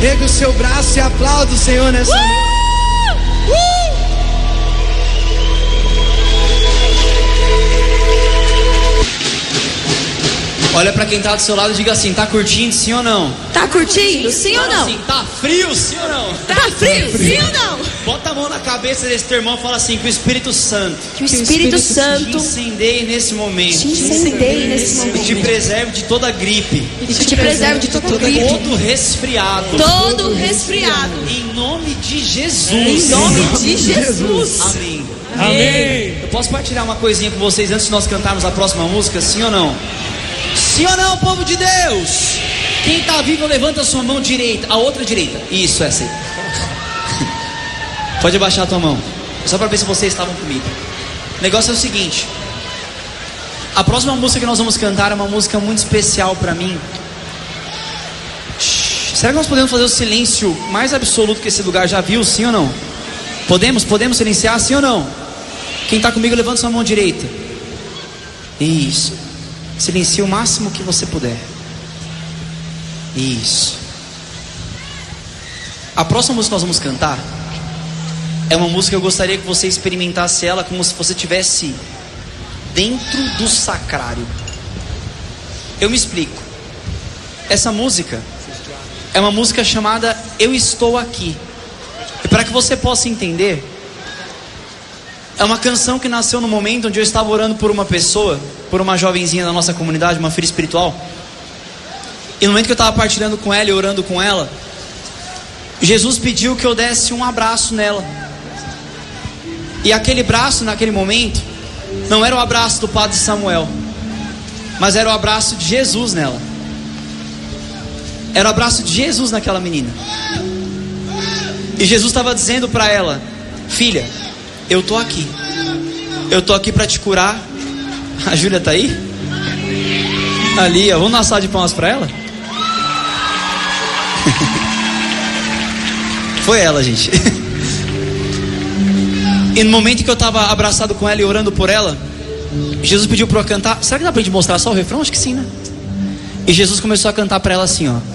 Erga o seu braço e aplauda o Senhor nessa noite. Olha pra quem tá do seu lado e diga assim: tá curtindo, sim ou não? Tá curtindo, sim ou não? Assim, tá frio, sim ou não? Tá frio, sim ou não? Bota a mão na cabeça desse teu irmão e fala assim: que o Espírito Santo Que o Espírito Santo te incendeie nesse momento. te incendeie nesse E momento. te preserve de toda gripe. E te preserve de toda gripe. Todo resfriado. Todo resfriado. Em nome de Jesus. Em nome de Jesus. Amém. Amém. Eu posso partilhar uma coisinha com vocês antes de nós cantarmos a próxima música? Sim ou não? Sim ou não, povo de Deus? Quem está vivo, levanta a sua mão direita. A outra direita. Isso, essa aí. Pode abaixar a tua mão. Só para ver se vocês estavam comigo. O negócio é o seguinte: a próxima música que nós vamos cantar é uma música muito especial para mim. Será que nós podemos fazer o silêncio mais absoluto que esse lugar já viu? Sim ou não? Podemos silenciar? Sim ou não? Quem está comigo, levanta sua mão direita. Isso. Silencie o máximo que você puder. Isso. A próxima música que nós vamos cantar é uma música que eu gostaria que você experimentasse ela como se você estivesse dentro do sacrário. Eu me explico. Essa música é uma música chamada Eu Estou Aqui. E para que você possa entender, é uma canção que nasceu no momento onde eu estava orando por uma pessoa, por uma jovenzinha da nossa comunidade, uma filha espiritual. E no momento que eu estava partilhando com ela e orando com ela, Jesus pediu que eu desse um abraço nela. E aquele abraço naquele momento não era o abraço do Padre Samuel, mas era o abraço de Jesus nela. Era o abraço de Jesus naquela menina. E Jesus estava dizendo para ela: filha, eu tô aqui. Eu tô aqui para te curar. A Júlia tá aí? Ali, ó. Vamos dar uma salva de palmas para ela? Foi ela, gente. E no momento em que eu estava abraçado com ela e orando por ela, Jesus pediu para eu cantar. Será que dá pra gente mostrar só o refrão? Acho que sim, né? E Jesus começou a cantar para ela assim, ó: